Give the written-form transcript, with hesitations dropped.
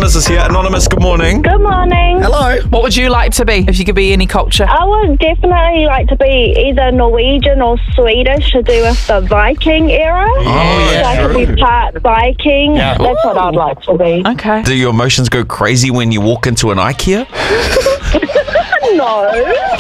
Anonymous is here. Anonymous, good morning. Good morning. Hello. What would you like to be if you could be any culture? I would definitely like to be either Norwegian or Swedish to do with the Viking era. Oh, yeah, So I could be part Viking. Yeah. That's what I'd like to be. Okay. Do your emotions go crazy when you walk into an IKEA? No.